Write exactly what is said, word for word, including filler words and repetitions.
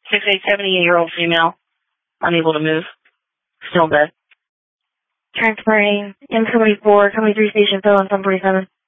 six eight, seventy-eight-year-old female, unable to move, still in bed. Transferring M seventy-four, seventy-three station, fill on seven forty-seven.